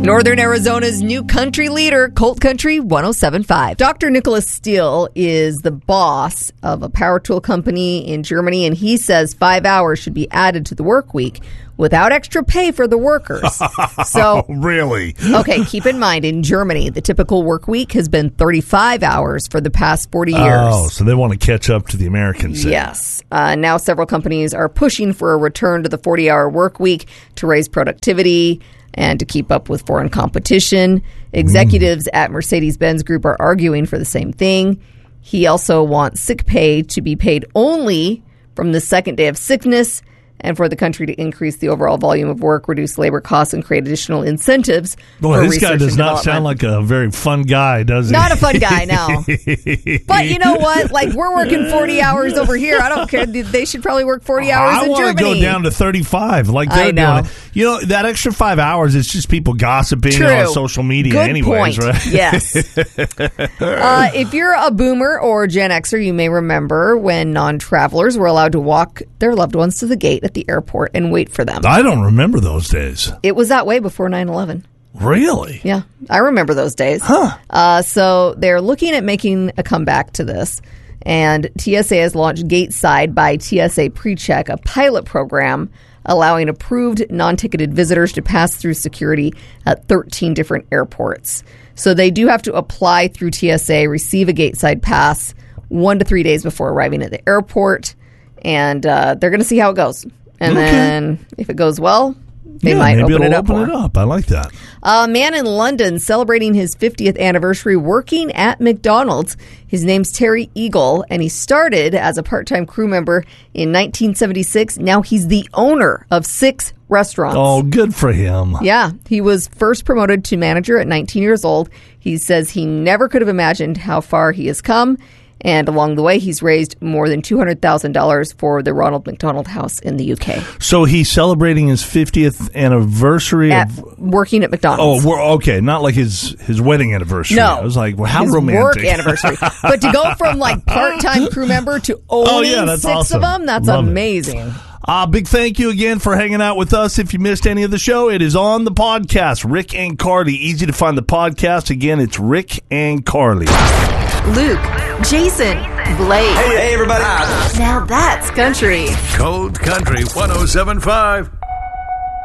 Northern Arizona's new country leader, Colt Country 107.5. Dr. Nicholas Steele is the boss of a power tool company in Germany, and he says 5 hours should be added to the work week without extra pay for the workers. So, really? Okay, keep in mind, in Germany, the typical work week has been 35 hours for the past 40 years. Oh, so they want to catch up to the Americans. Yes. Now several companies are pushing for a return to the 40-hour work week to raise productivity and to keep up with foreign competition. Executives at Mercedes-Benz Group are arguing for the same thing. He also wants sick pay to be paid only from the second day of sickness, and for the country to increase the overall volume of work, reduce labor costs, and create additional incentives. Boy, this guy does not sound like a very fun guy, does he? Not a fun guy, no. But you know what? Like, we're working 40 hours over here. I don't care. They should probably work 40 hours in Germany. I want to go down to 35 like they're doing it. You know, that extra 5 hours, it's just people gossiping on social media anyways, right? Yes. If you're a boomer or Gen Xer, you may remember when non-travelers were allowed to walk their loved ones to the gate at the airport and wait for them. I don't remember those days. It was that way before 9/11. Really? Yeah, I remember those days. Huh. So they're looking at making a comeback to this. And TSA has launched Gateside by TSA PreCheck, a pilot program allowing approved non-ticketed visitors to pass through security at 13 different airports. So they do have to apply through TSA, receive a Gateside pass 1 to 3 days before arriving at the airport, and they're going to see how it goes. And then if it goes well, they might open it up more. I like that. A man in London celebrating his 50th anniversary working at McDonald's. His name's Terry Eagle, and he started as a part-time crew member in 1976. Now he's the owner of 6 restaurants. Oh, good for him. Yeah. He was first promoted to manager at 19 years old. He says he never could have imagined how far he has come. And along the way, he's raised more than $200,000 for the Ronald McDonald House in the UK. So he's celebrating his 50th anniversary of working at McDonald's. Oh, okay. Not like his wedding anniversary. No. I was like, well, how his romantic. Work anniversary. But to go from like part-time crew member to owning 6 awesome. of them, that's amazing. Big thank you again for hanging out with us. If you missed any of the show, it is on the podcast. Rick and Carly. Easy to find the podcast. Again, it's Rick and Carly. Luke, Jason, Blake. Hey, everybody. Now that's country. Cold Country 107.5.